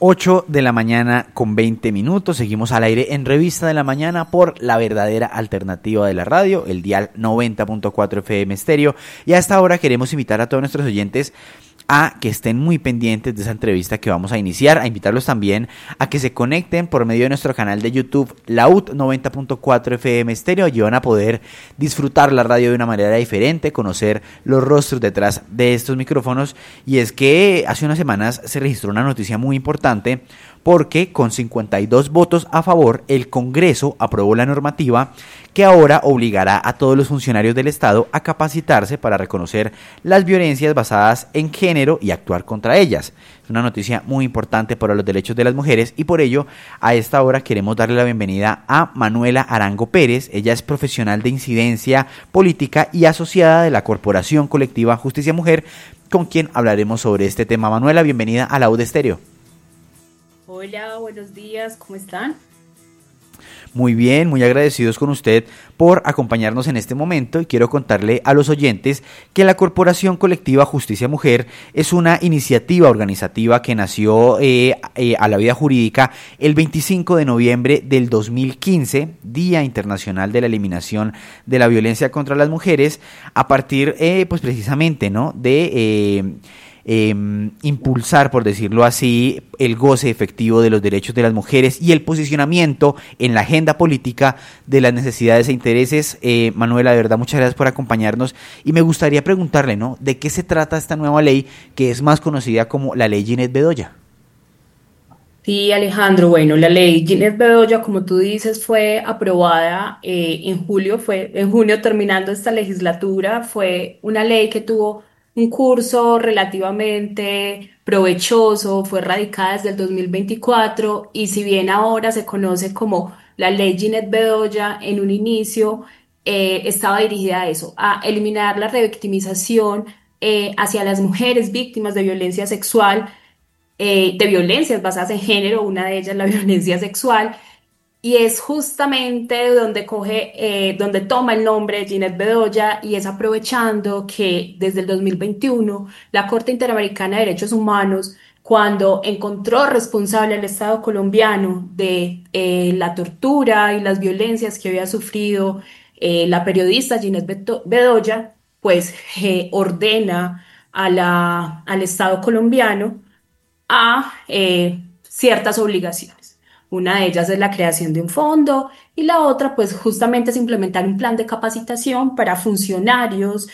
8 de la mañana con 20 minutos, seguimos al aire en Revista de la Mañana por la verdadera alternativa de la radio, el dial 90.4 FM Estéreo, y a esta hora queremos invitar a todos nuestros oyentes a que estén muy pendientes de esa entrevista que vamos a iniciar, a invitarlos también a que se conecten por medio de nuestro canal de YouTube, Laut 90.4 FM Estéreo. Allí van a poder disfrutar la radio de una manera diferente, conocer los rostros detrás de estos micrófonos. Y es que hace unas semanas se registró una noticia muy importante, porque con 52 votos a favor, el Congreso aprobó la normativa que ahora obligará a todos los funcionarios del Estado a capacitarse para reconocer las violencias basadas en género y actuar contra ellas. Es una noticia muy importante para los derechos de las mujeres y por ello a esta hora queremos darle la bienvenida a Manuela Arango Pérez. Ella es profesional de incidencia política y asociada de la Corporación Colectiva Justicia Mujer, con quien hablaremos sobre este tema. Manuela, bienvenida a Laut Estéreo. Hola, buenos días, ¿cómo están? Muy bien, muy agradecidos con usted por acompañarnos en este momento y quiero contarle a los oyentes que la Corporación Colectiva Justicia Mujer es una iniciativa organizativa que nació a la vida jurídica el 25 de noviembre del 2015, Día Internacional de la Eliminación de la Violencia contra las Mujeres, a partir pues precisamente, ¿no?, de impulsar, por decirlo así, el goce efectivo de los derechos de las mujeres y el posicionamiento en la agenda política de las necesidades e intereses. Manuela, de verdad, muchas gracias por acompañarnos y me gustaría preguntarle, ¿no?, ¿de qué se trata esta nueva ley que es más conocida como la Ley Ginette Bedoya? Sí, Alejandro, bueno, la ley Ginette Bedoya, como tú dices, fue aprobada en junio terminando esta legislatura. Fue una ley que tuvo un curso relativamente provechoso, fue radicada desde el 2024 y si bien ahora se conoce como la ley Ginette Bedoya, en un inicio estaba dirigida a eso, a eliminar la revictimización hacia las mujeres víctimas de violencia sexual, de violencias basadas en género, una de ellas la violencia sexual, y es justamente donde toma el nombre de Ginette Bedoya y es aprovechando que desde el 2021 la Corte Interamericana de Derechos Humanos, cuando encontró responsable al Estado colombiano de la tortura y las violencias que había sufrido la periodista Ginette Bedoya, pues ordena al Estado colombiano a ciertas obligaciones. Una de ellas es la creación de un fondo y la otra, pues justamente es implementar un plan de capacitación para funcionarios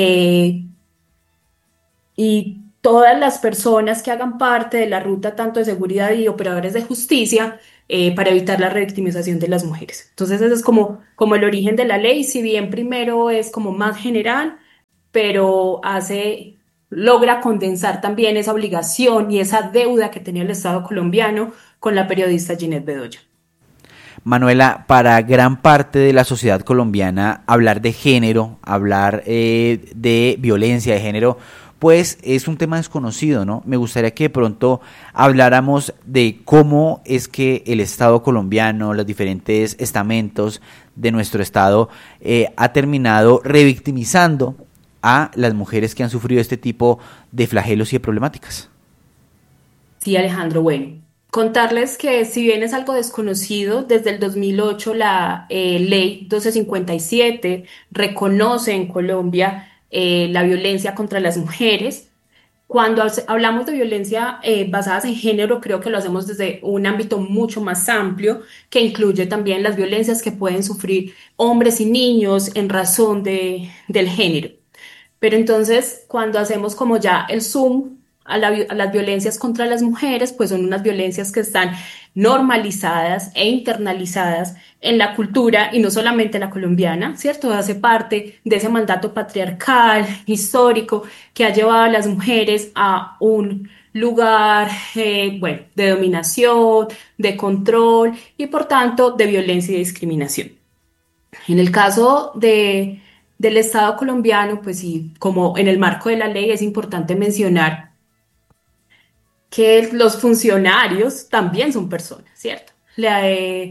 y todas las personas que hagan parte de la ruta tanto de seguridad y operadores de justicia para evitar la revictimización de las mujeres. Entonces ese es como el origen de la ley, si bien primero es como más general, pero logra condensar también esa obligación y esa deuda que tenía el Estado colombiano con la periodista Ginette Bedoya. Manuela, para gran parte de la sociedad colombiana, hablar de género, hablar de violencia de género, pues es un tema desconocido, ¿no? Me gustaría que de pronto habláramos de cómo es que el Estado colombiano, los diferentes estamentos de nuestro Estado, ha terminado revictimizando a las mujeres que han sufrido este tipo de flagelos y de problemáticas. Sí, Alejandro, bueno, contarles que si bien es algo desconocido, desde el 2008 la ley 1257 reconoce en Colombia la violencia contra las mujeres. Cuando hablamos de violencia basadas en género, creo que lo hacemos desde un ámbito mucho más amplio, que incluye también las violencias que pueden sufrir hombres y niños en razón del género. Pero entonces, cuando hacemos como ya el zoom a las violencias contra las mujeres, pues son unas violencias que están normalizadas e internalizadas en la cultura y no solamente la colombiana, ¿cierto? Hace parte de ese mandato patriarcal, histórico, que ha llevado a las mujeres a un lugar, bueno, de dominación, de control y por tanto de violencia y discriminación. En el caso del Estado colombiano, pues sí, como en el marco de la ley es importante mencionar que los funcionarios también son personas, ¿cierto?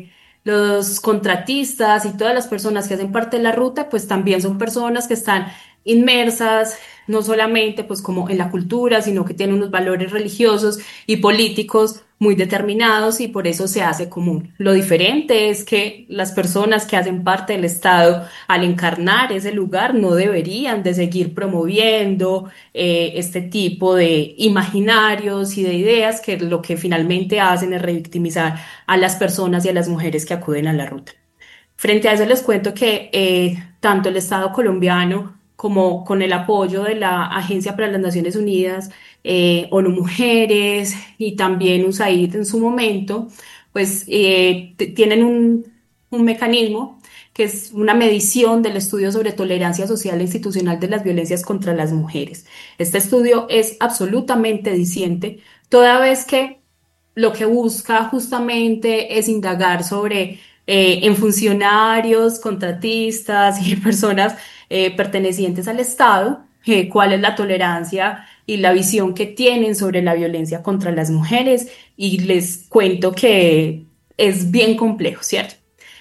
Los contratistas y todas las personas que hacen parte de la ruta, pues también son personas que están inmersas no solamente pues como en la cultura, sino que tienen unos valores religiosos y políticos muy determinados y por eso se hace común. Lo diferente es que las personas que hacen parte del Estado al encarnar ese lugar no deberían de seguir promoviendo este tipo de imaginarios y de ideas que lo que finalmente hacen es revictimizar a las personas y a las mujeres que acuden a la ruta. Frente a eso les cuento que tanto el Estado colombiano como con el apoyo de la Agencia para las Naciones Unidas, ONU Mujeres y también USAID en su momento, pues tienen un mecanismo que es una medición del estudio sobre tolerancia social e institucional de las violencias contra las mujeres. Este estudio es absolutamente diciente, toda vez que lo que busca justamente es indagar sobre en funcionarios, contratistas y personas pertenecientes al Estado, cuál es la tolerancia y la visión que tienen sobre la violencia contra las mujeres. Y les cuento que es bien complejo, ¿cierto?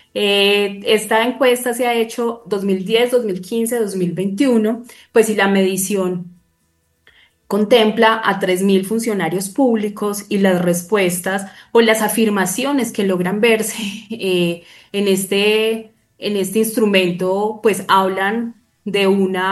Esta encuesta se ha hecho 2010, 2015, 2021, pues y la medición contempla a 3.000 funcionarios públicos y las respuestas o las afirmaciones que logran verse en en este instrumento, pues hablan de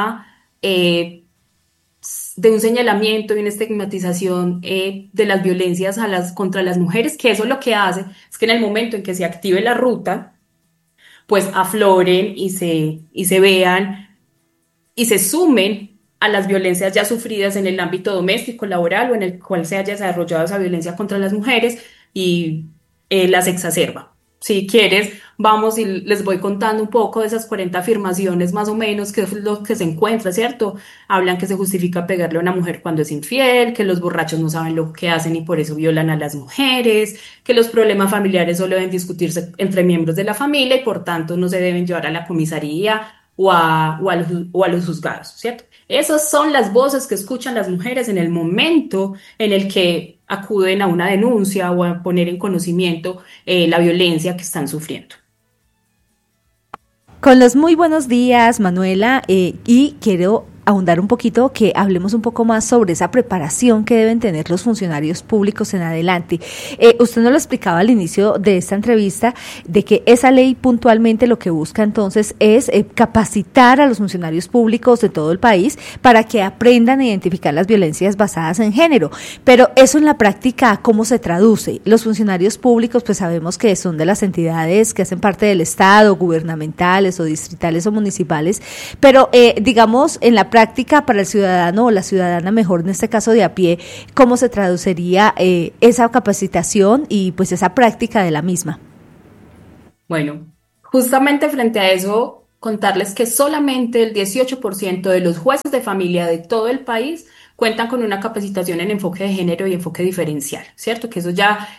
eh, de un señalamiento y una estigmatización de las violencias contra las mujeres, que eso lo que hace es que en el momento en que se active la ruta, pues afloren y se vean y se sumen a las violencias ya sufridas en el ámbito doméstico, laboral o en el cual se haya desarrollado esa violencia contra las mujeres y las exacerba. Si quieres, vamos y les voy contando un poco de esas 40 afirmaciones más o menos, que es lo que se encuentra, ¿cierto? Hablan que se justifica pegarle a una mujer cuando es infiel, que los borrachos no saben lo que hacen y por eso violan a las mujeres, que los problemas familiares solo deben discutirse entre miembros de la familia y por tanto no se deben llevar a la comisaría o a los juzgados, ¿cierto? Esas son las voces que escuchan las mujeres en el momento en el que acuden a una denuncia o a poner en conocimiento la violencia que están sufriendo. Con los muy buenos días, Manuela, y quiero ahondar un poquito, que hablemos un poco más sobre esa preparación que deben tener los funcionarios públicos en adelante. Usted nos lo explicaba al inicio de esta entrevista, de que esa ley puntualmente lo que busca entonces es capacitar a los funcionarios públicos de todo el país para que aprendan a identificar las violencias basadas en género. Pero eso en la práctica, ¿cómo se traduce? Los funcionarios públicos, pues sabemos que son de las entidades que hacen parte del Estado, gubernamentales o distritales o municipales, pero digamos, en la práctica para el ciudadano o la ciudadana, mejor en este caso de a pie, ¿cómo se traduciría esa capacitación y pues esa práctica de la misma? Bueno, justamente frente a eso, contarles que solamente el 18% de los jueces de familia de todo el país cuentan con una capacitación en enfoque de género y enfoque diferencial, ¿cierto? Que eso ya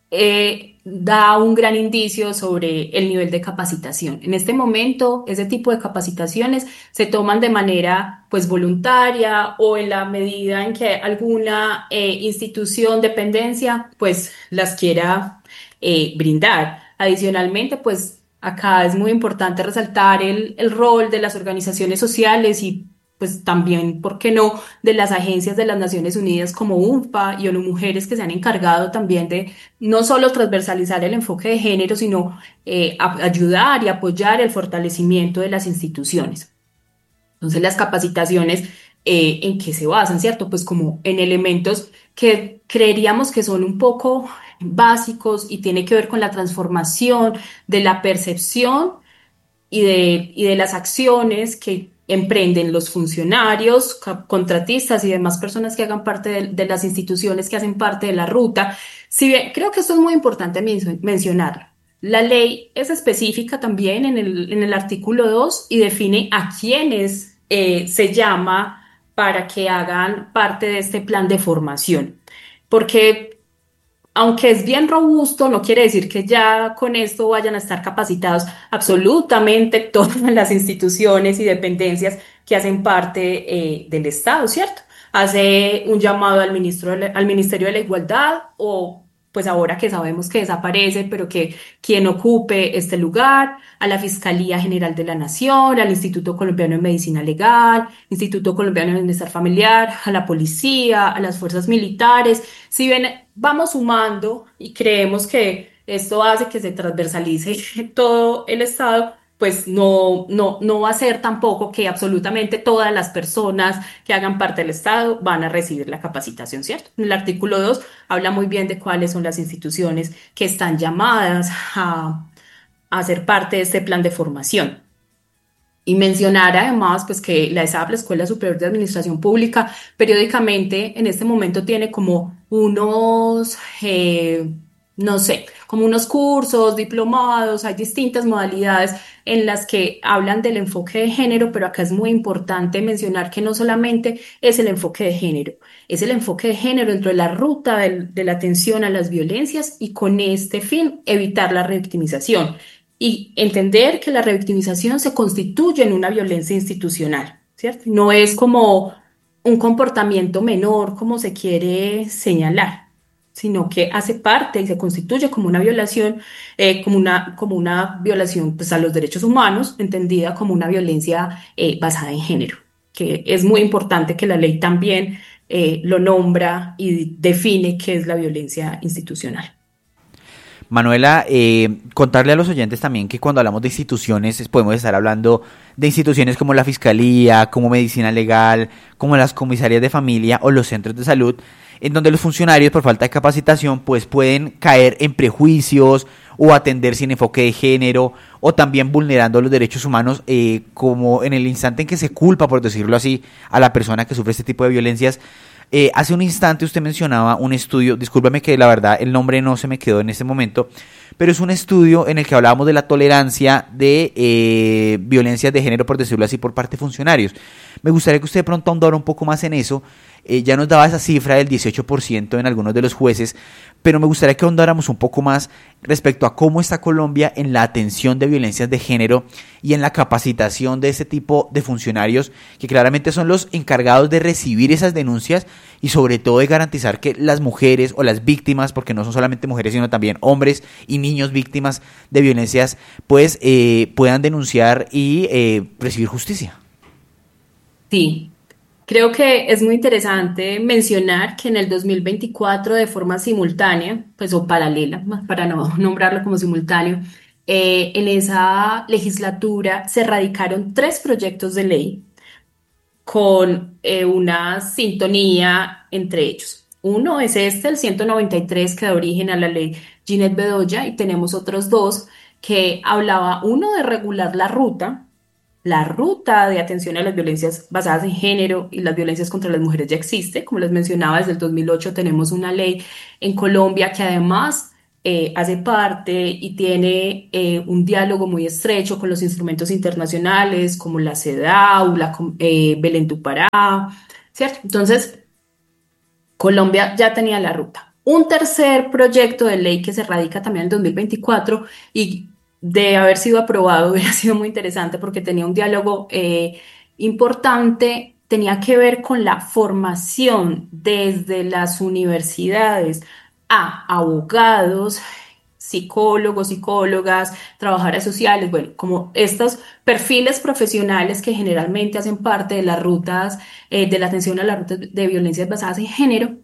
da un gran indicio sobre el nivel de capacitación. En este momento, ese tipo de capacitaciones se toman de manera pues voluntaria o en la medida en que alguna institución, dependencia, pues las quiera brindar. Adicionalmente, pues acá es muy importante resaltar el rol de las organizaciones sociales y pues también, ¿por qué no?, de las agencias de las Naciones Unidas como UNFPA y ONU Mujeres que se han encargado también de no solo transversalizar el enfoque de género, sino ayudar y apoyar el fortalecimiento de las instituciones. Entonces, las capacitaciones, ¿en qué se basan, cierto? Pues como en elementos que creeríamos que son un poco básicos y tiene que ver con la transformación de la percepción y de las acciones que emprenden los funcionarios, contratistas y demás personas que hagan parte de las instituciones que hacen parte de la ruta. Si bien creo que esto es muy importante mencionarlo. La ley es específica también en el artículo 2 y define a quiénes se llama para que hagan parte de este plan de formación. Porque aunque es bien robusto, no quiere decir que ya con esto vayan a estar capacitados absolutamente todas las instituciones y dependencias que hacen parte del Estado, ¿cierto? Hace un llamado al Ministerio de la Igualdad o pues ahora que sabemos que desaparece, pero que quien ocupe este lugar, a la Fiscalía General de la Nación, al Instituto Colombiano de Medicina Legal, Instituto Colombiano de Bienestar Familiar, a la policía, a las fuerzas militares. Si bien vamos sumando y creemos que esto hace que se transversalice todo el Estado, pues no va a ser tampoco que absolutamente todas las personas que hagan parte del Estado van a recibir la capacitación, ¿cierto? El artículo 2 habla muy bien de cuáles son las instituciones que están llamadas a ser parte de este plan de formación. Y mencionar además pues que la ESAP, la Escuela Superior de Administración Pública, periódicamente en este momento tiene como unos, no sé, como unos cursos, diplomados, hay distintas modalidades en las que hablan del enfoque de género, pero acá es muy importante mencionar que no solamente es el enfoque de género, es el enfoque de género dentro de la ruta de la atención a las violencias y con este fin evitar la revictimización y entender que la revictimización se constituye en una violencia institucional, ¿cierto? No es como un comportamiento menor como se quiere señalar, sino que hace parte y se constituye como una violación, como una violación pues, a los derechos humanos, entendida como una violencia basada en género, que es muy importante que la ley también lo nombra y define qué es la violencia institucional. Manuela, contarle a los oyentes también que cuando hablamos de instituciones podemos estar hablando de instituciones como la Fiscalía, como Medicina Legal, como las comisarías de familia o los centros de salud, en donde los funcionarios por falta de capacitación pues pueden caer en prejuicios o atender sin enfoque de género o también vulnerando los derechos humanos, como en el instante en que se culpa, por decirlo así, a la persona que sufre este tipo de violencias. Hace un instante usted mencionaba un estudio, discúlpame que la verdad el nombre no se me quedó en este momento, pero es un estudio en el que hablábamos de la tolerancia de violencias de género, por decirlo así, por parte de funcionarios. Me gustaría que usted de pronto ahondara un poco más en eso. Ya nos daba esa cifra del 18% en algunos de los jueces, pero me gustaría que ahondáramos un poco más respecto a cómo está Colombia en la atención de violencias de género y en la capacitación de este tipo de funcionarios que claramente son los encargados de recibir esas denuncias y sobre todo de garantizar que las mujeres o las víctimas, porque no son solamente mujeres sino también hombres y niños víctimas de violencias, pues puedan denunciar y recibir justicia. Sí. Creo que es muy interesante mencionar que en el 2024 de forma simultánea, pues o paralela, para no nombrarlo como simultáneo, en esa legislatura se radicaron 3 proyectos de ley con una sintonía entre ellos. Uno es este, el 193, que da origen a la ley Ginette Bedoya, y tenemos otros 2 que hablaba, uno de regular la ruta de atención a las violencias basadas en género y las violencias contra las mujeres ya existe. Como les mencionaba, desde el 2008 tenemos una ley en Colombia que además hace parte y tiene un diálogo muy estrecho con los instrumentos internacionales como la CEDAW, Belén du Pará, ¿cierto? Entonces, Colombia ya tenía la ruta. Un tercer proyecto de ley que se radica también en 2024 y de haber sido aprobado hubiera sido muy interesante porque tenía un diálogo importante, tenía que ver con la formación desde las universidades a abogados, psicólogos, psicólogas, trabajadoras sociales, bueno, como estos perfiles profesionales que generalmente hacen parte de las rutas de la atención a las rutas de violencias basadas en género,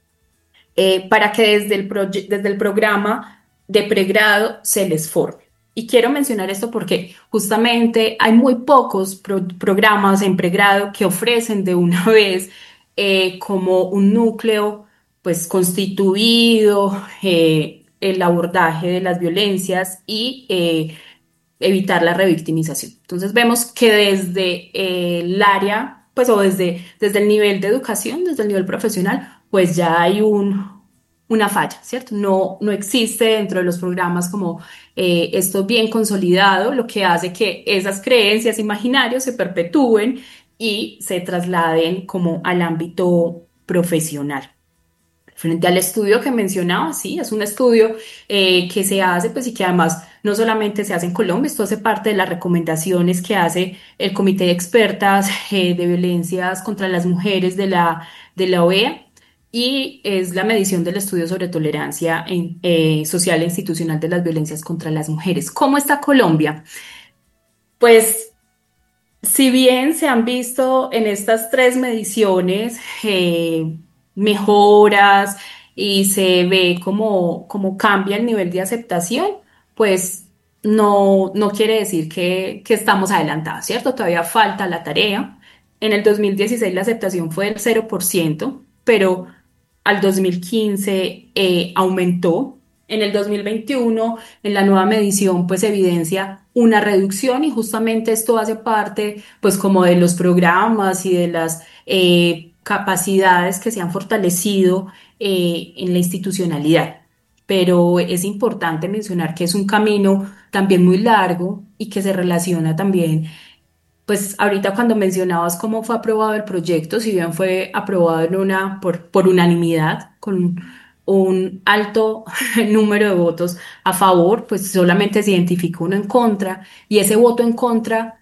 para que desde el programa de pregrado se les forme. Y quiero mencionar esto porque justamente hay muy pocos programas en pregrado que ofrecen de una vez como un núcleo pues constituido, el abordaje de las violencias y evitar la revictimización. Entonces vemos que desde el área, pues o desde el nivel de educación, desde el nivel profesional, pues ya hay una falla, ¿cierto? No existe dentro de los programas como esto bien consolidado, lo que hace que esas creencias imaginarias se perpetúen y se trasladen como al ámbito profesional. Frente al estudio que mencionaba, sí, es un estudio que se hace, pues y que además no solamente se hace en Colombia, esto hace parte de las recomendaciones que hace el Comité de Expertas de Violencias contra las Mujeres de la OEA, y es la medición del estudio sobre tolerancia social e institucional de las violencias contra las mujeres. ¿Cómo está Colombia? Pues si bien se han visto en estas tres mediciones mejoras y se ve cómo cambia el nivel de aceptación, pues no quiere decir que estamos adelantados, ¿cierto? Todavía falta la tarea. En el 2016 la aceptación fue del 0%, pero al 2015 aumentó. En el 2021, en la nueva medición, pues evidencia una reducción y justamente esto hace parte, pues como de los programas y de las capacidades que se han fortalecido en la institucionalidad. Pero es importante mencionar que es un camino también muy largo y que se relaciona también pues ahorita cuando mencionabas cómo fue aprobado el proyecto, si bien fue aprobado por unanimidad, con un alto número de votos a favor, pues solamente se identificó uno en contra, y ese voto en contra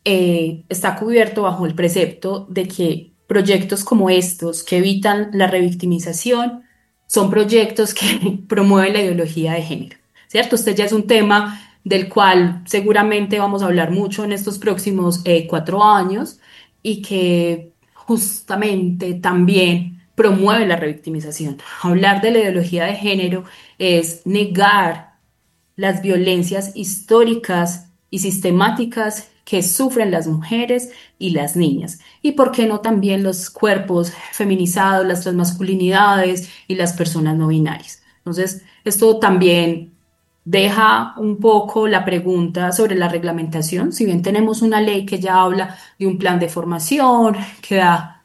está cubierto bajo el precepto de que proyectos como estos, que evitan la revictimización, son proyectos que promueven la ideología de género, ¿cierto? Este ya es un tema del cual seguramente vamos a hablar mucho en estos próximos 4 años y que justamente también promueve la revictimización. Hablar de la ideología de género es negar las violencias históricas y sistemáticas que sufren las mujeres y las niñas. Y por qué no también los cuerpos feminizados, las transmasculinidades y las personas no binarias. Entonces, esto también deja un poco la pregunta sobre la reglamentación. Si bien tenemos una ley que ya habla de un plan de formación, que da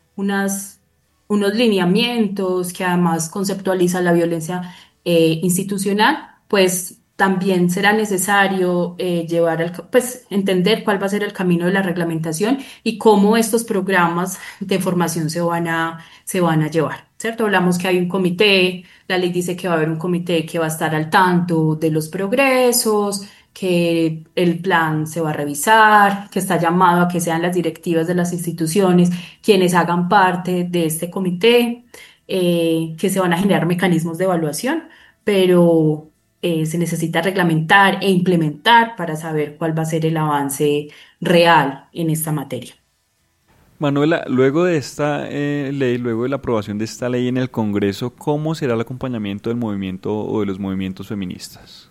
unos lineamientos, que además conceptualiza la violencia institucional, pues también será necesario pues entender cuál va a ser el camino de la reglamentación y cómo estos programas de formación se van a llevar, ¿cierto? Hablamos que hay un comité, la ley dice que va a haber un comité que va a estar al tanto de los progresos, que el plan se va a revisar, que está llamado a que sean las directivas de las instituciones quienes hagan parte de este comité, que se van a generar mecanismos de evaluación, pero se necesita reglamentar e implementar para saber cuál va a ser el avance real en esta materia. Manuela, luego de esta ley, luego de la aprobación de esta ley en el Congreso, ¿cómo será el acompañamiento del movimiento o de los movimientos feministas?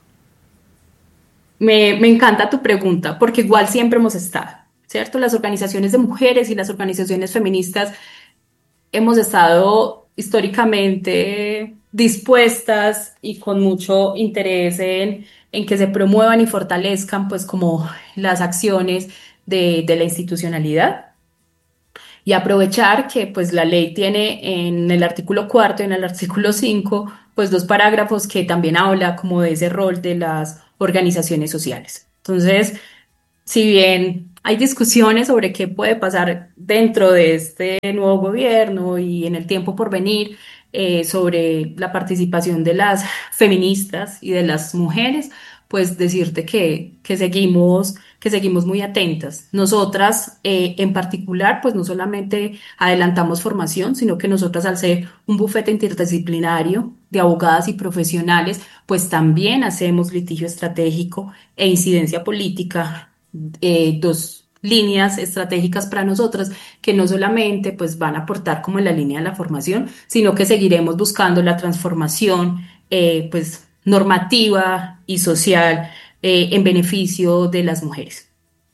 Me encanta tu pregunta, porque igual siempre hemos estado, ¿cierto? Las organizaciones de mujeres y las organizaciones feministas hemos estado históricamente dispuestas y con mucho interés en que se promuevan y fortalezcan, pues, como las acciones de la institucionalidad. Y aprovechar que pues la ley tiene en el artículo cuarto y en el artículo 5 pues dos parágrafos que también habla como de ese rol de las organizaciones sociales. Entonces, si bien hay discusiones sobre qué puede pasar dentro de este nuevo gobierno y en el tiempo por venir, sobre la participación de las feministas y de las mujeres, pues decirte que seguimos muy atentas. Nosotras, en particular, pues no solamente adelantamos formación, sino que nosotras, al ser un bufete interdisciplinario de abogadas y profesionales, pues también hacemos litigio estratégico e incidencia política, dos líneas estratégicas para nosotras que no solamente pues van a aportar como en la línea de la formación, sino que seguiremos buscando la transformación pues normativa y social en beneficio de las mujeres.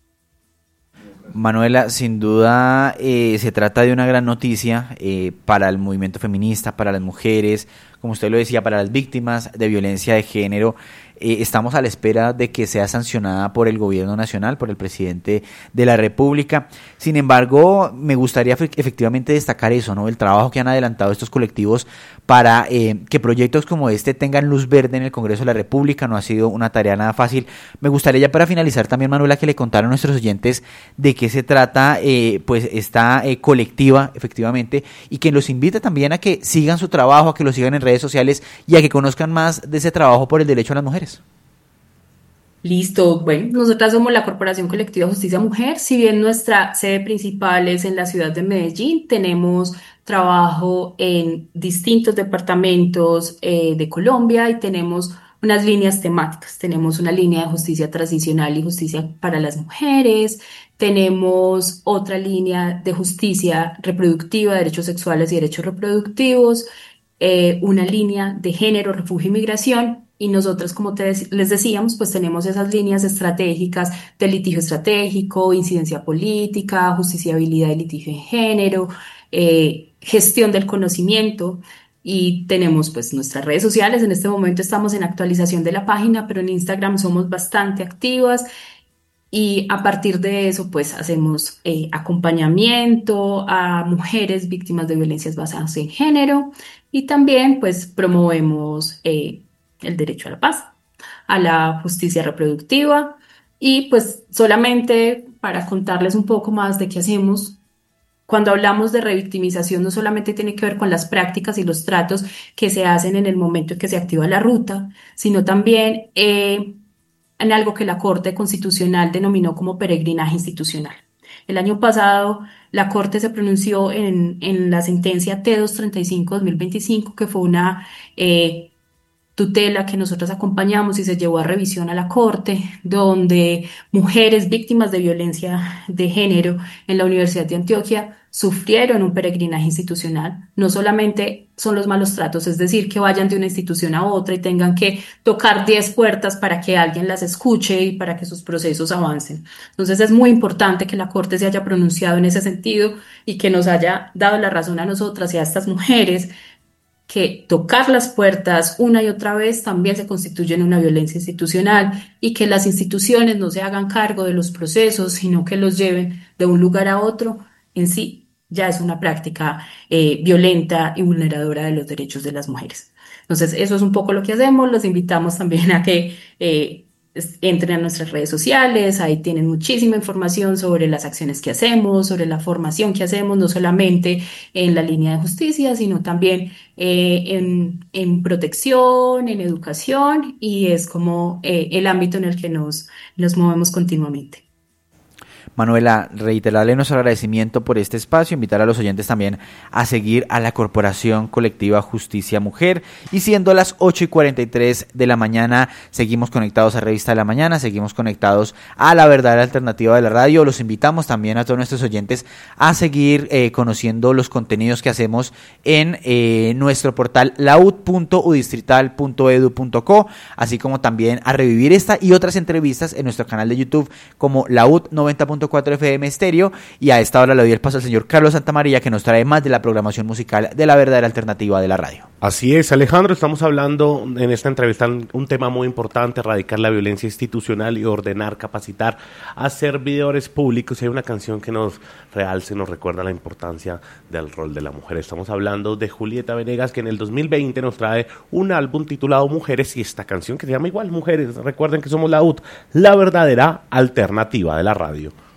Manuela, sin duda se trata de una gran noticia para el movimiento feminista, para las mujeres, como usted lo decía, para las víctimas de violencia de género. Estamos a la espera de que sea sancionada por el gobierno nacional, por el presidente de la República. Sin embargo, me gustaría efectivamente destacar eso, ¿no? El trabajo que han adelantado estos colectivos para que proyectos como este tengan luz verde en el Congreso de la República. No ha sido una tarea nada fácil. Me gustaría ya para finalizar también, Manuela, que le contaran a nuestros oyentes de qué se trata pues esta colectiva, efectivamente, y que los invite también a que sigan su trabajo, a que lo sigan en redes sociales y a que conozcan más de ese trabajo por el derecho a las mujeres. Listo, bueno, nosotras somos la Corporación Colectiva Justicia Mujer. Si bien nuestra sede principal es en la ciudad de Medellín, tenemos trabajo en distintos departamentos de Colombia y tenemos unas líneas temáticas. Tenemos una línea de justicia transicional y justicia para las mujeres. Tenemos otra línea de justicia reproductiva, derechos sexuales y derechos reproductivos, una línea de género, refugio y migración. Y nosotras, como les decíamos, pues tenemos esas líneas estratégicas de litigio estratégico, incidencia política, justiciabilidad de litigio de género, gestión del conocimiento. Y tenemos pues nuestras redes sociales. En este momento estamos en actualización de la página, pero en Instagram somos bastante activas. Y a partir de eso, pues hacemos acompañamiento a mujeres víctimas de violencias basadas en género y también pues promovemos el derecho a la paz, a la justicia reproductiva y pues solamente para contarles un poco más de qué hacemos. Cuando hablamos de revictimización, no solamente tiene que ver con las prácticas y los tratos que se hacen en el momento en que se activa la ruta, sino también en algo que la Corte Constitucional denominó como peregrinaje institucional. El año pasado, la Corte se pronunció en la sentencia T235-2025, que fue una tutela que nosotros acompañamos y se llevó a revisión a la Corte, donde mujeres víctimas de violencia de género en la Universidad de Antioquia sufrieron un peregrinaje institucional. No solamente son los malos tratos, es decir, que vayan de una institución a otra y tengan que tocar 10 puertas para que alguien las escuche y para que sus procesos avancen. Entonces es muy importante que la Corte se haya pronunciado en ese sentido y que nos haya dado la razón a nosotras y a estas mujeres que tocar las puertas una y otra vez también se constituye en una violencia institucional y que las instituciones no se hagan cargo de los procesos, sino que los lleven de un lugar a otro, en sí ya es una práctica violenta y vulneradora de los derechos de las mujeres. Entonces, eso es un poco lo que hacemos. Los invitamos también a que entren a nuestras redes sociales, ahí tienen muchísima información sobre las acciones que hacemos, sobre la formación que hacemos, no solamente en la línea de justicia, sino también en protección, en educación, y es como el ámbito en el que nos movemos continuamente. Manuela, reiterarle nuestro agradecimiento por este espacio, invitar a los oyentes también a seguir a la Corporación Colectiva Justicia Mujer. Y siendo las 8:43 de la mañana, seguimos conectados a Revista de la Mañana, seguimos conectados a La Verdadera Alternativa de la Radio. Los invitamos también a todos nuestros oyentes a seguir conociendo los contenidos que hacemos en nuestro portal laud.udistrital.edu.co, así como también a revivir esta y otras entrevistas en nuestro canal de YouTube como Laud 90.4 FM Estéreo. Y a esta hora le doy el paso al señor Carlos Santamaría, que nos trae más de la programación musical de La Verdadera Alternativa de la Radio. Así es, Alejandro, estamos hablando en esta entrevista un tema muy importante: erradicar la violencia institucional y ordenar, capacitar a servidores públicos. Y hay una canción que nos realce, nos recuerda la importancia del rol de la mujer. Estamos hablando de Julieta Venegas, que en el 2020 nos trae un álbum titulado Mujeres, y esta canción que se llama igual, Mujeres. Recuerden que somos la UD, la verdadera alternativa de la radio.